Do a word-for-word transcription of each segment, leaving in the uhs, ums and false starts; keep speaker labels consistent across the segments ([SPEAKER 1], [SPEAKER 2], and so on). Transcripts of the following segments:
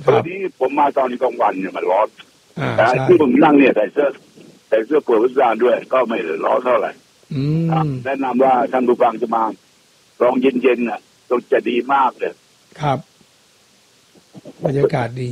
[SPEAKER 1] ตอนนี้ผมมาตอนกลางวันเนี่ยมันร้อนแต่
[SPEAKER 2] ใช่
[SPEAKER 1] ที่ผมนั่งเนี่ยใส่เสื้อใส่เสื้อเปลือกวิสานด้วยก็ไม่ร้อนเท่าไหร่
[SPEAKER 2] อืม
[SPEAKER 1] แนะนำว่าท่านผู้ฟังจะมาลองเย็นๆน่ะต้องจะดีมากเลย
[SPEAKER 2] ครับบรรยากาศดี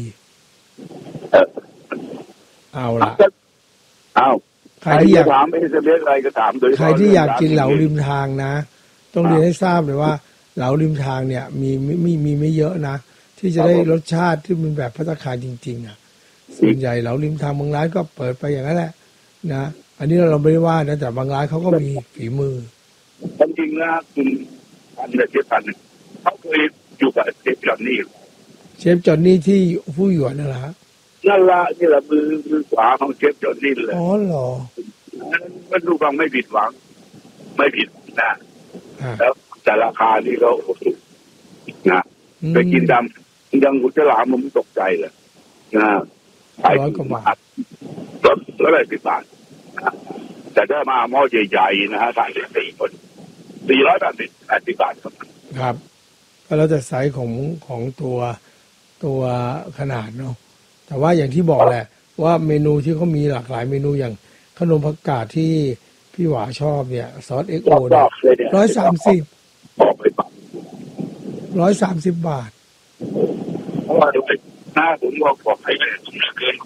[SPEAKER 2] เอาล่ะ
[SPEAKER 1] เอาใครที่อยากถามไม่จะเรียกอะไรก็ถามโดย
[SPEAKER 2] ใครที่อยากกินเหลาริมทางนะต้องเรียนให้ทราบเลยว่าเหลาริมทางเนี่ยมีมีมีไม่เยอะนะที่จะได้รสชาติที่มันแบบภัตตาคารจริงๆอ่ะส่วนใหญ่เหลาริมทางบางร้านก็เปิดไปอย่างนั้นแหละนะอันนี้เราไม่ได้ว่านะแต่บางร้านเขาก็มีฝีมือ
[SPEAKER 1] จริงๆนะคุณพันธุ์เชฟพันธุ์เขาเคยอยู่กับเชฟจอนนี่
[SPEAKER 2] เชฟจอนนี่ที่ผู้หยวนนั่นแหละ
[SPEAKER 1] นั่นละนี่แหละมือมือขวาของเชฟจอนนี่เลย
[SPEAKER 2] อ๋อเหรอ
[SPEAKER 1] มันดูฟังไม่ผิดหวังไม่ผิดนะแล้วแต่ราคานี่ก็โอเคนะไปกินดำยังกุศลาผมตกใจเลยนะ
[SPEAKER 2] ร้อยกว่าบาท
[SPEAKER 1] ลดแล้วได้สิบบาทแต่ถ้ามาหม้อใหญ่ๆนะฮะทานได้สี่คนสี่ร้อยแปดสิบแปดสิบบาทครับ
[SPEAKER 2] ครับก็แล้วแต่ไซส์ของของตัวตัวขนาดเนาะแต่ว่าอย่างที่บอกแหละว่าเมนูที่เขามีหลากหลายเมนูอย่างขนมผักกาดที่พี่หวาชอบเนี่ยซอสเอ็กโอเนี่ยร้อยสามสิบร้อยสามสิบบาท
[SPEAKER 1] เพราะว่าดูหน้าผมบอกบอกให้เลยเกิน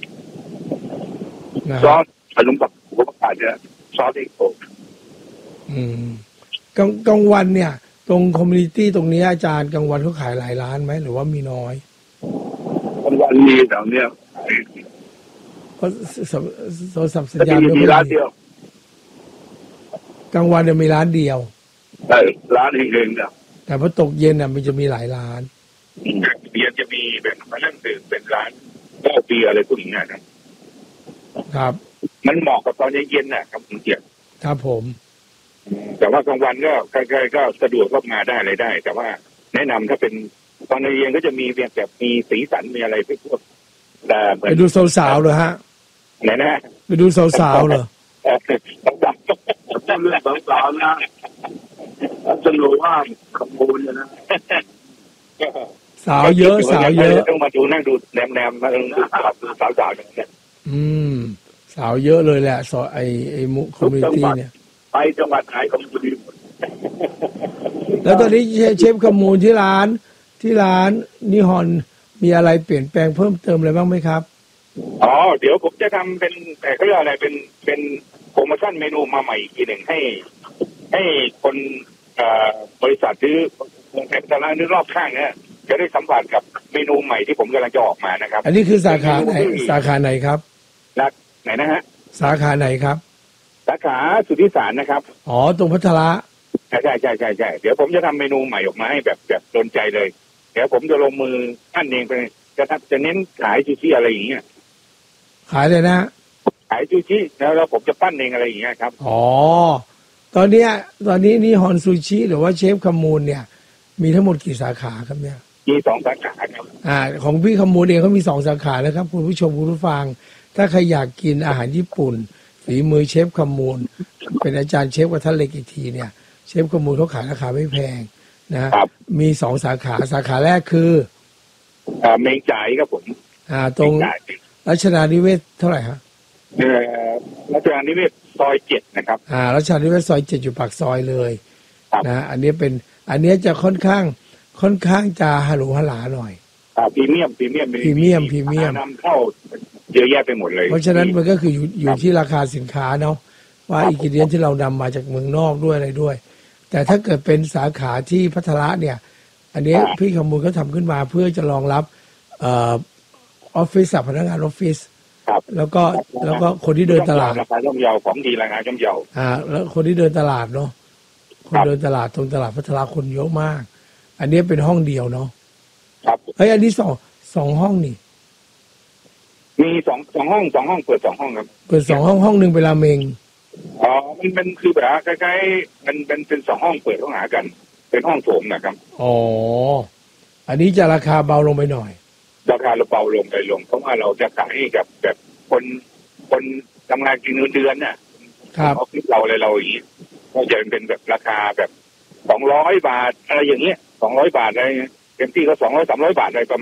[SPEAKER 1] ซอสขนมปังผักกาดเนี่ยซอสเอ็กโอ
[SPEAKER 2] อืมกลางกลางวันเนี่ยตรงคอมมูนิตี้ตรงนี้อาจารย์กลางวันเขาขายหลายร้านไหมหรือว่ามีน้อย
[SPEAKER 1] กลางวันมีแถวเนี้ย
[SPEAKER 2] เพราะโทรศัพท์สัญญาณ
[SPEAKER 1] มีร้านเดียว
[SPEAKER 2] กลางวันเนี่ยมีร้านเดียว
[SPEAKER 1] ใช่ร้านเองๆเนี่ย
[SPEAKER 2] แต่พอตกเย็นน่ะมันจะมีหลายร้าน
[SPEAKER 1] เบียร์จะมีเป็นร้านดื่มเป็นร้านเหล้าเบียร์อะไรพวกนี้นะครับมันเหมาะกับตอนเย็นๆนะครับคุณเกียรติ
[SPEAKER 2] ครับผม
[SPEAKER 1] แต่ว่ากลางวันก็ใกล้ๆก็สะดวกก็มาได้อะไรได้แต่ว่าแนะนำถ้าเป็นตอนเย็นก็จะมีเพียงแบบมีสีสันมีอะไรพวกแต่
[SPEAKER 2] ไปดูสาวๆเลยฮะ
[SPEAKER 1] ไหนนะ
[SPEAKER 2] ไปดูสาวๆเลย
[SPEAKER 1] ต้องเลือกสาวๆนะจะรู้ว่าขโมยนะ
[SPEAKER 2] สาวเยอะสาวเยอะ
[SPEAKER 1] ต้องมาดูนั่งดูแนมๆมาดูสาวๆอย่างเงี้ย
[SPEAKER 2] อืมสาวเยอะเลยแหละสอไอไอมุคอมมูนิตี้เนี่ย
[SPEAKER 1] ไปจังหวัดไหนก็มีหมด
[SPEAKER 2] แล้วตอนนี้เชฟขมูลที่ร้านที่ร้านนิฮอนมีอะไรเปลี่ยนแปลงเพิ่มเติมอะไรบ้างไหมครับ
[SPEAKER 1] อ๋อเดี๋ยวผมจะทำเป็นแต่เขาเรียกอะไรเป็นเป็นโปรโมชั่นเมนูมาใหม่อีกทีหนึ่งให้ให้คนบริษัทหรือโรงแรมแต่ละนึกรอบข้างเนี่ยจะได้สัมผัสกับเมนูใหม่ที่ผมกำลังจะออกมานะครับ
[SPEAKER 2] อันนี้คือสาขาไหนสาขาไหนครับ
[SPEAKER 1] ไหนนะฮะ
[SPEAKER 2] สาขาไหนครับ
[SPEAKER 1] สาขาสุทธิสารนะครับ
[SPEAKER 2] อ๋อตรงพัทละ
[SPEAKER 1] ใช่ใช่ใช่ใช่ใช่เดี๋ยวผมจะทำเมนูใหม่ออกมาให้แบบแบบโดนใจเลยเดี๋ยวผมจะลงมือปั้นเองไปจะทำจะเน้นขายซูชิอะไรอย่างเงี้ย
[SPEAKER 2] ขายเลยนะ
[SPEAKER 1] ขายซูชิแล้วแล้วผมจะปั้นเองอะไรอย่างเงี้ยครับ
[SPEAKER 2] อ๋อตอนเนี้ยตอนนี้นี่ฮอนซูชิหรือว่าเชฟขมูลเนี่ยมีทั้งหมดกี่สาขาครับเนี่ย
[SPEAKER 1] มีสองสาขาครับ
[SPEAKER 2] อ่าของพี่ขมูลเองเขามีสองสาขาแล้วครับคุณผู้ชมคุณผู้ฟังถ้าใครอยากกินอาหารญี่ปุ่นฝีมือเชฟขมูลเป็นอาจารย์เชฟกระทะเหล็กอีกทีเนี่ยเชฟขมูลเขาขายราคาไม่แพงนะมีสองสาขาสาขาแรกคือ
[SPEAKER 1] อ่าเมงจ่ายครับผม
[SPEAKER 2] อ่าตรงรัชดานิเวศเท่าไหร่ฮะ
[SPEAKER 1] เอ่อรัชดานิเวศซอยเจ็ดนะครับ
[SPEAKER 2] อ่ารัชดานิเวศซอยเจ็ดอยู่ปากซอยเลยนะอันนี้เป็นอันนี้จะค่อนข้างค่อนข้างจะฮาหรูฮาหลาหน่อย
[SPEAKER 1] อ่าพรีเมียมพรีเมียม
[SPEAKER 2] พรีเมียมพรีเมียม
[SPEAKER 1] นำเข้าเยอะแยะไปหมดเลย
[SPEAKER 2] เพราะฉะนั้นมันก็คืออยู่อยู่ที่ราคาสินค้าเนาะว่าอินกิเดียนที่เรานำมาจากเมืองนอกด้วยอะไรด้วยแต่ถ้าเกิดเป็นสาขาที่พัทละเนี่ยอันนี้พี่ขมูลเขาทำขึ้นมาเพื่อจะรองรับเอ่อออฟฟิศพนักงานออฟฟิศแล้วก็แล้วก็คนที่เดินตลาด
[SPEAKER 1] ราคาย่อมเยาของดีราคาย่อมเยา
[SPEAKER 2] อ่าแล้วคนที่เดินตลาดเนาะคนเดินตลาดตรงตลาดพัทละคนเยอะมากอันนี้เป็นห้องเดียวเนาะ
[SPEAKER 1] ครับ
[SPEAKER 2] เฮ้ยอันนี้สองสองห้องนี่
[SPEAKER 1] มีสองสองห้องสองห้องเปิดสองห้องครับ
[SPEAKER 2] เปิดสองห้องห้องหนึ่งเป็นราเมง
[SPEAKER 1] อ๋อมันเป็นคือแบบคล้ายๆมันเป็นเป็นสองห้องเปิดห้องหากันเป็นห้องโถงนะครับ
[SPEAKER 2] อ๋ออันนี้จะราคาเบาลงไปหน่อย
[SPEAKER 1] ราคาเราเบาลงไปลงเพราะว่าเราจะขายกับแบบคนคนทำงานกินเงินเดือนเนี่ย
[SPEAKER 2] ครับ
[SPEAKER 1] ออฟฟิศเราเลยเราอย่างนี้ก็จะเป็นแบบราคาแบบสองร้อยบาทอะไรอย่างเงี้ยสองร้อยบาทอะไรเต็มที่ก็สองร้อยสามร้อยบาทอะไรประมาณ